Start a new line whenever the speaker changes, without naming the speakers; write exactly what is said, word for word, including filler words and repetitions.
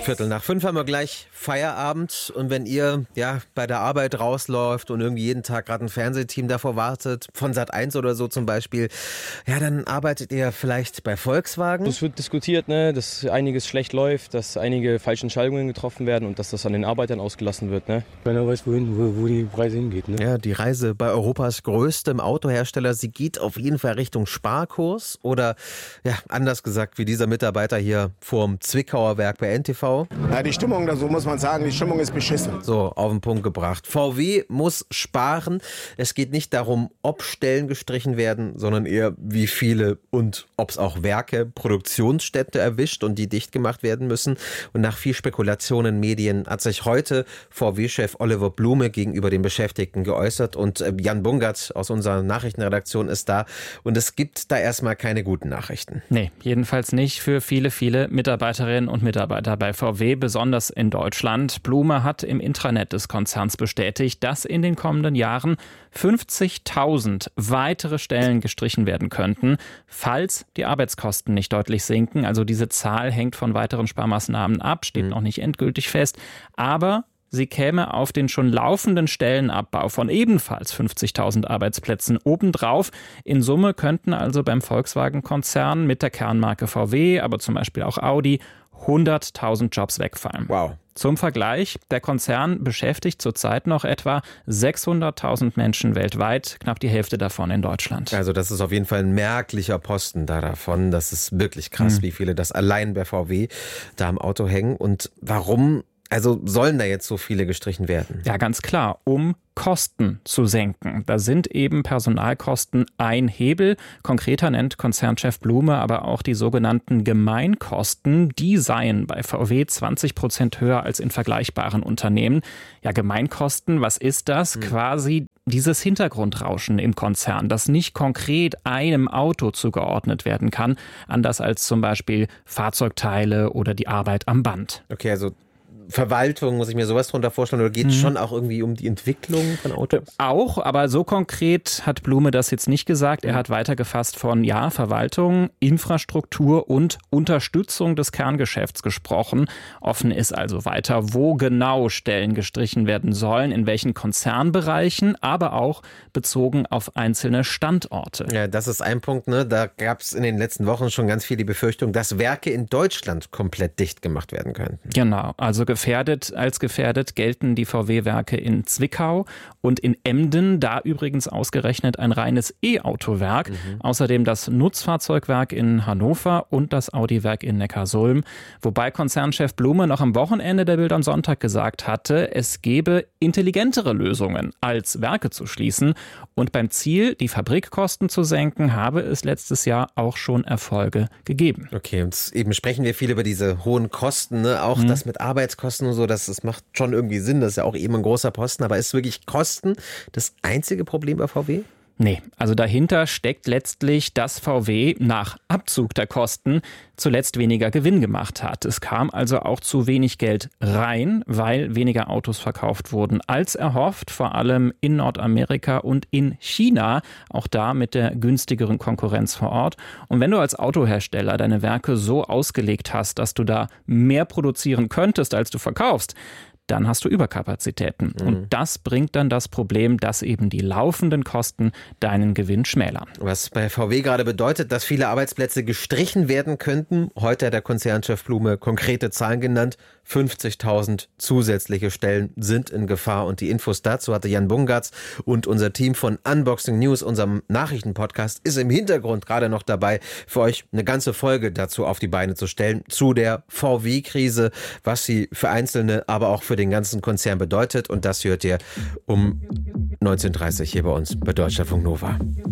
Viertel nach fünf haben wir gleich Feierabend. Und wenn ihr ja bei der Arbeit rausläuft und irgendwie jeden Tag gerade ein Fernsehteam davor wartet, von Sat eins oder so zum Beispiel, ja, dann arbeitet ihr vielleicht bei Volkswagen.
Es wird diskutiert, ne, dass einiges schlecht läuft, dass einige falsche Entscheidungen getroffen werden und dass das an den Arbeitern ausgelassen wird. Ne?
Keiner weiß, wohin, wo, wo die Reise hingeht. Ne?
Ja, die Reise bei Europas größtem Autohersteller, sie geht auf jeden Fall Richtung Sparkurs oder, ja, anders gesagt, wie dieser Mitarbeiter hier vorm Zwickauer Werk bei N T V.
Ja, die Stimmung, da so muss man sagen, die Stimmung ist beschissen.
So, auf den Punkt gebracht. V W muss sparen. Es geht nicht darum, ob Stellen gestrichen werden, sondern eher wie viele und ob es auch Werke, Produktionsstätte erwischt und die dicht gemacht werden müssen. Und nach viel Spekulation in Medien hat sich heute V W-Chef Oliver Blume gegenüber den Beschäftigten geäußert und Jan Bungert aus unserer Nachrichtenredaktion ist da. Und es gibt da erstmal keine guten Nachrichten.
Nee, jedenfalls nicht für viele, viele Mitarbeiterinnen und Mitarbeiter bei V W, besonders in Deutschland. Blume hat im Intranet des Konzerns bestätigt, dass in den kommenden Jahren fünfzigtausend weitere Stellen gestrichen werden könnten, falls die Arbeitskosten nicht deutlich sinken. Also diese Zahl hängt von weiteren Sparmaßnahmen ab, steht mhm. noch nicht endgültig fest. Aber sie käme auf den schon laufenden Stellenabbau von ebenfalls fünfzigtausend Arbeitsplätzen obendrauf. In Summe könnten also beim Volkswagen-Konzern mit der Kernmarke V W, aber zum Beispiel auch Audi, hunderttausend Jobs wegfallen.
Wow.
Zum Vergleich, der Konzern beschäftigt zurzeit noch etwa sechshunderttausend Menschen weltweit, knapp die Hälfte davon in Deutschland.
Also das ist auf jeden Fall ein merklicher Posten da davon. Das ist wirklich krass, mhm. wie viele das allein bei V W da am Auto hängen. Und warum? Also sollen da jetzt so viele gestrichen werden?
Ja, ganz klar, um Kosten zu senken. Da sind eben Personalkosten ein Hebel. Konkreter nennt Konzernchef Blume aber auch die sogenannten Gemeinkosten. Die seien bei V W zwanzig Prozent höher als in vergleichbaren Unternehmen. Ja, Gemeinkosten, was ist das? Hm. Quasi dieses Hintergrundrauschen im Konzern, das nicht konkret einem Auto zugeordnet werden kann, anders als zum Beispiel Fahrzeugteile oder die Arbeit am Band.
Okay, also Verwaltung, muss ich mir sowas drunter vorstellen, oder geht es mhm. schon auch irgendwie um die Entwicklung von Autos?
Auch, aber so konkret hat Blume das jetzt nicht gesagt. Er hat weitergefasst von, ja, Verwaltung, Infrastruktur und Unterstützung des Kerngeschäfts gesprochen. Offen ist also weiter, wo genau Stellen gestrichen werden sollen, in welchen Konzernbereichen, aber auch bezogen auf einzelne Standorte.
Ja, das ist ein Punkt, ne? Da gab es in den letzten Wochen schon ganz viel die Befürchtung, dass Werke in Deutschland komplett dicht gemacht werden könnten.
Genau, also gefährdet, als gefährdet gelten die V W-Werke in Zwickau und in Emden, da übrigens ausgerechnet ein reines E-Auto-Werk. Mhm. Außerdem das Nutzfahrzeugwerk in Hannover und das Audi-Werk in Neckarsulm. Wobei Konzernchef Blume noch am Wochenende der Bild am Sonntag gesagt hatte, es gebe intelligentere Lösungen, als Werke zu schließen. Und beim Ziel, die Fabrikkosten zu senken, habe es letztes Jahr auch schon Erfolge gegeben.
Okay, und eben sprechen wir viel über diese hohen Kosten, ne? Auch mhm. das mit Arbeitskosten und so, das, das macht schon irgendwie Sinn, das ist ja auch eben ein großer Posten, aber ist wirklich Kosten das einzige Problem bei V W?
Nee, also dahinter steckt letztlich, dass V W nach Abzug der Kosten zuletzt weniger Gewinn gemacht hat. Es kam also auch zu wenig Geld rein, weil weniger Autos verkauft wurden als erhofft, vor allem in Nordamerika und in China, auch da mit der günstigeren Konkurrenz vor Ort. Und wenn du als Autohersteller deine Werke so ausgelegt hast, dass du da mehr produzieren könntest, als du verkaufst, dann hast du Überkapazitäten. Mhm. Und das bringt dann das Problem, dass eben die laufenden Kosten deinen Gewinn schmälern.
Was bei V W gerade bedeutet, dass viele Arbeitsplätze gestrichen werden könnten. Heute hat der Konzernchef Blume konkrete Zahlen genannt. fünfzigtausend zusätzliche Stellen sind in Gefahr. Und die Infos dazu hatte Jan Bungartz und unser Team von Unboxing News, unserem Nachrichtenpodcast, ist im Hintergrund gerade noch dabei, für euch eine ganze Folge dazu auf die Beine zu stellen, zu der V W-Krise, was sie für Einzelne, aber auch für den ganzen Konzern bedeutet. Und das hört ihr um neunzehn Uhr dreißig hier bei uns bei Deutschlandfunk Nova.